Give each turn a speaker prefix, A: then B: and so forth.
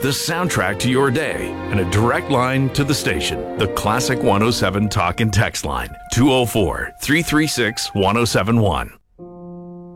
A: the soundtrack to your day, and a direct line to the station. The Classic 107 Talk and Text Line, 204 336 1071.